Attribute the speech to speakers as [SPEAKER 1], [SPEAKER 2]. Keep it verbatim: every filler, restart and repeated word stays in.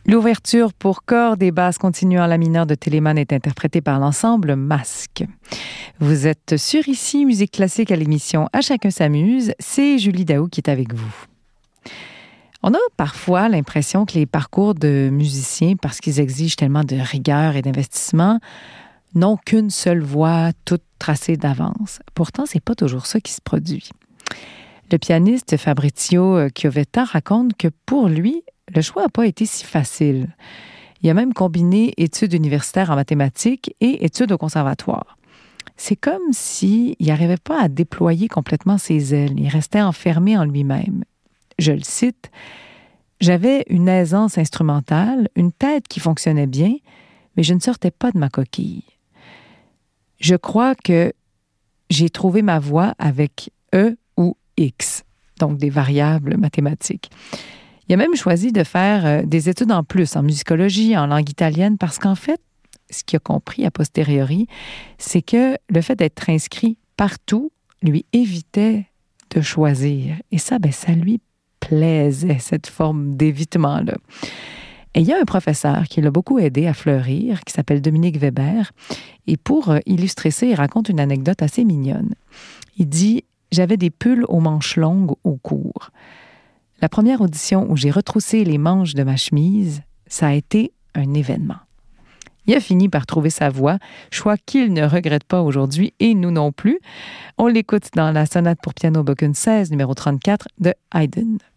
[SPEAKER 1] L'ouverture pour cordes et basses continues en la mineure de Telemann est interprétée par l'ensemble Masque. Vous êtes sur Ici, Musique classique à l'émission À chacun s'amuse. C'est Julie Daou qui est avec vous. On a parfois l'impression que les parcours de musiciens, parce qu'ils exigent tellement de rigueur et d'investissement, n'ont qu'une seule voie toute tracée d'avance. Pourtant, c'est pas toujours ça qui se produit. Le pianiste Fabrizio Chiovetta raconte que pour lui, le choix n'a pas été si facile. Il a même combiné études universitaires en mathématiques et études au conservatoire. C'est comme s'il n'arrivait pas à déployer complètement ses ailes. Il restait enfermé en lui-même. Je le cite, « J'avais une aisance instrumentale, une tête qui fonctionnait bien, mais je ne sortais pas de ma coquille. Je crois que j'ai trouvé ma voie avec E ou X, donc des variables mathématiques. » Il a même choisi de faire des études en plus, en musicologie, en langue italienne, parce qu'en fait, ce qu'il a compris a posteriori, c'est que le fait d'être inscrit partout lui évitait de choisir. Et ça, ben, ça lui plaisait, cette forme d'évitement-là. Et il y a un professeur qui l'a beaucoup aidé à fleurir, qui s'appelle Dominique Weber. Et pour illustrer ça, il raconte une anecdote assez mignonne. Il dit « J'avais des pulls aux manches longues au cours. La première audition où j'ai retroussé les manches de ma chemise, ça a été un événement. » Il a fini par trouver sa voie, choix qu'il ne regrette pas aujourd'hui, et nous non plus. On l'écoute dans la sonate pour piano Bocken seize, numéro trente-quatre de Haydn.